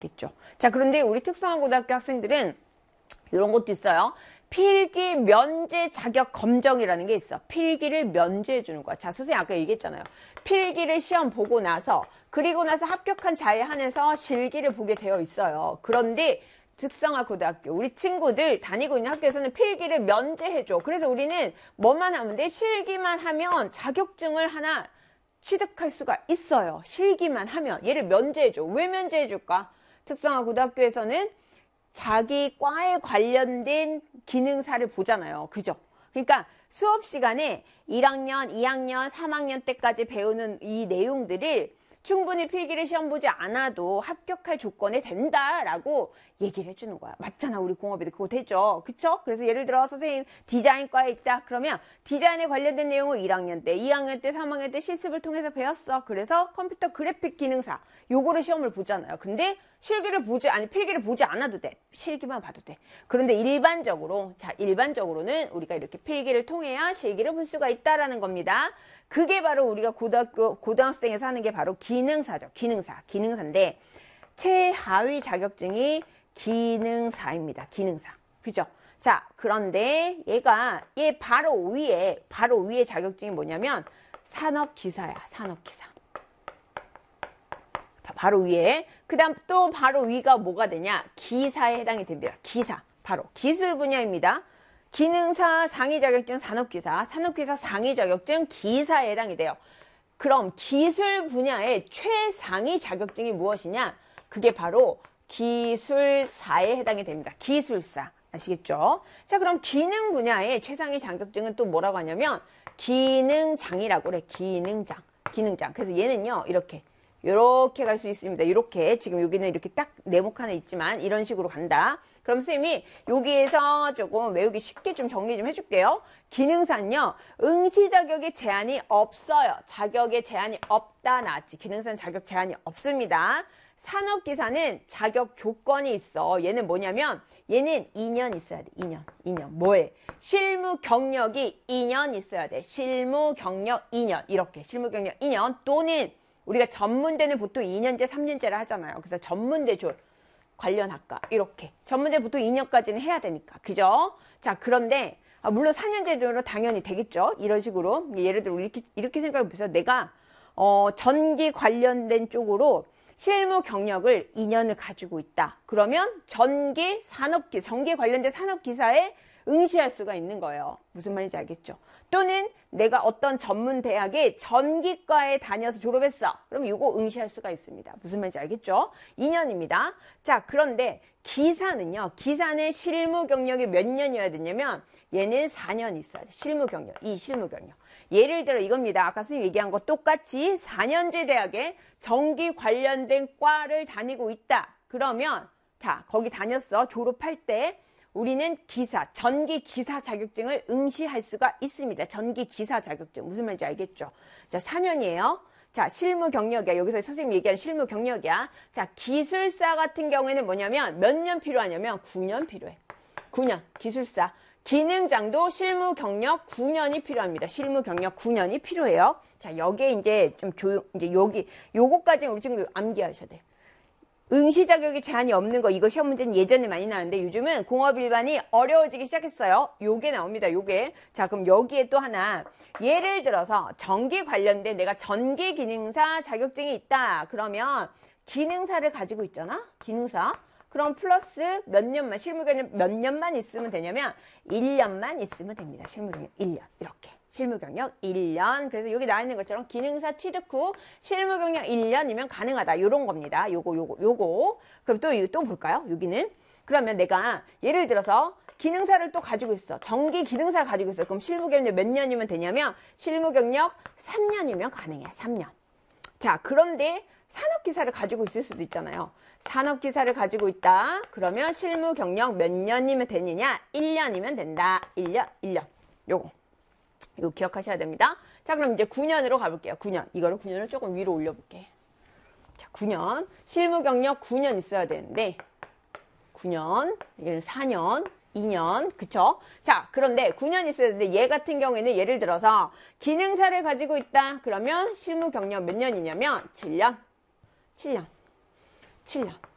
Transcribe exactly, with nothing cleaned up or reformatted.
겠죠. 자, 그런데 우리 특성화고등학교 학생들은 이런 것도 있어요. 필기 면제 자격 검정이라는 게 있어. 필기를 면제해 주는 거야. 자, 선생님 아까 얘기했잖아요. 필기를 시험 보고 나서 그리고 나서 합격한 자에 한해서 실기를 보게 되어 있어요. 그런데 특성화고등학교 우리 친구들 다니고 있는 학교에서는 필기를 면제해 줘. 그래서 우리는 뭐만 하면 돼? 실기만 하면 자격증을 하나 취득할 수가 있어요. 실기만 하면. 얘를 면제해 줘. 왜 면제해 줄까? 특성화고등학교에서는 자기 과에 관련된 기능사를 보잖아요. 그죠? 그러니까 수업 시간에 일 학년, 이 학년, 삼 학년 때까지 배우는 이 내용들을 충분히 필기를 시험 보지 않아도 합격할 조건에 된다라고 얘기를 해주는 거야. 맞잖아. 우리 공업애들 그거 되죠. 그쵸? 그래서 예를 들어 선생님 디자인과에 있다. 그러면 디자인에 관련된 내용을 일 학년 때, 이 학년 때, 삼 학년 때 실습을 통해서 배웠어. 그래서 컴퓨터 그래픽 기능사 요거를 시험을 보잖아요. 근데 실기를 보지 아니 필기를 보지 않아도 돼. 실기만 봐도 돼. 그런데 일반적으로 자 일반적으로는 우리가 이렇게 필기를 통해야 실기를 볼 수가 있다라는 겁니다. 그게 바로 우리가 고등학교 고등학생에서 하는 게 바로 기능사죠. 기능사 기능사인데 최하위 자격증이 기능사입니다. 기능사. 그죠? 자, 그런데 얘가 얘 바로 위에 바로 위에 자격증이 뭐냐면 산업기사야. 산업기사. 바로 위에. 그 다음 또 바로 위가 뭐가 되냐? 기사에 해당이 됩니다. 기사. 바로 기술 분야입니다. 기능사 상위 자격증 산업기사, 산업기사 상위 자격증 기사에 해당이 돼요. 그럼 기술 분야의 최상위 자격증이 무엇이냐? 그게 바로 기술사에 해당이 됩니다. 기술사. 아시겠죠? 자, 그럼 기능 분야의 최상위 자격증은 또 뭐라고 하냐면 기능장이라고 그래. 기능장. 기능장. 그래서 얘는요. 이렇게. 이렇게 갈 수 있습니다. 이렇게 지금 여기는 이렇게 딱 네모 칸에 있지만 이런 식으로 간다. 그럼 선생님이 여기에서 조금 외우기 쉽게 좀 정리 좀 해줄게요. 기능사는요. 응시 자격에 제한이 없어요. 자격에 제한이 없다 나왔지. 기능사는 자격 제한이 없습니다. 산업기사는 자격 조건이 있어. 얘는 뭐냐면 얘는 이 년 있어야 돼. 이 년. 이 년. 뭐해? 실무 경력이 이 년 있어야 돼. 실무 경력 이 년. 이렇게 실무 경력 이 년 또는 우리가 전문대는 보통 이 년제, 삼 년제를 하잖아요. 그래서 전문대 조 관련 학과 이렇게 전문대 보통 이 년까지는 해야 되니까. 그죠? 자, 그런데 아, 물론 사 년제로 당연히 되겠죠. 이런 식으로 예를 들어 이렇게 이렇게 생각해 보세요. 내가 어, 전기 관련된 쪽으로 실무 경력을 이 년을 가지고 있다. 그러면 전기 산업기 전기 관련된 산업기사에 응시할 수가 있는 거예요. 무슨 말인지 알겠죠? 또는 내가 어떤 전문 대학에 전기과에 다녀서 졸업했어. 그럼 이거 응시할 수가 있습니다. 무슨 말인지 알겠죠? 이 년입니다. 자, 그런데 기사는요. 기사는 실무 경력이 몇 년이어야 되냐면 얘는 사 년 있어야 돼. 실무 경력. 이 실무 경력. 예를 들어 이겁니다. 아까 선생님 얘기한 거 똑같이 사 년제 대학에 전기 관련된 과를 다니고 있다. 그러면 자, 거기 다녔어. 졸업할 때 우리는 기사, 전기 기사 자격증을 응시할 수가 있습니다. 전기 기사 자격증. 무슨 말인지 알겠죠? 자, 사 년이에요. 자, 실무 경력이야. 여기서 선생님이 얘기하는 실무 경력이야. 자, 기술사 같은 경우에는 뭐냐면 몇 년 필요하냐면 구 년 필요해. 구 년. 기술사. 기능장도 실무 경력 구 년이 필요합니다. 실무 경력 구 년이 필요해요. 자, 여기에 이제 좀 조용, 이제 여기, 요거까지는 우리 친구 암기하셔야 돼요. 응시 자격이 제한이 없는 거, 이거 시험 문제는 예전에 많이 나왔는데 요즘은 공업 일반이 어려워지기 시작했어요. 요게 나옵니다. 요게. 자, 그럼 여기에 또 하나. 예를 들어서 전기 관련된 내가 전기 기능사 자격증이 있다. 그러면 기능사를 가지고 있잖아. 기능사. 그럼 플러스 몇 년만, 실무 경력 몇 년만 있으면 되냐면 일 년만 있으면 됩니다. 실무 경력 일 년. 이렇게. 실무 경력 일 년. 그래서 여기 나와 있는 것처럼 기능사 취득 후 실무 경력 일 년이면 가능하다. 요런 겁니다. 요거 요거 요거. 그럼 또 이거 또 볼까요? 여기는 그러면 내가 예를 들어서 기능사를 또 가지고 있어. 전기 기능사를 가지고 있어. 그럼 실무 경력 몇 년이면 되냐면 실무 경력 삼 년이면 가능해. 삼 년. 자, 그런데 산업기사를 가지고 있을 수도 있잖아요. 산업기사를 가지고 있다. 그러면 실무 경력 몇 년이면 되느냐? 일 년이면 된다. 일 년, 일 년. 요거. 이거 기억하셔야 됩니다. 자, 그럼 이제 구 년으로 가볼게요. 구 년. 이거를 구 년을 조금 위로 올려볼게. 자, 구 년. 실무 경력 구 년 있어야 되는데, 구 년, 얘는 사 년, 이 년, 그쵸? 자, 그런데 구 년 있어야 되는데, 얘 같은 경우에는 예를 들어서 기능사를 가지고 있다. 그러면 실무 경력 몇 년이냐면, 칠 년. 칠 년. 칠 년.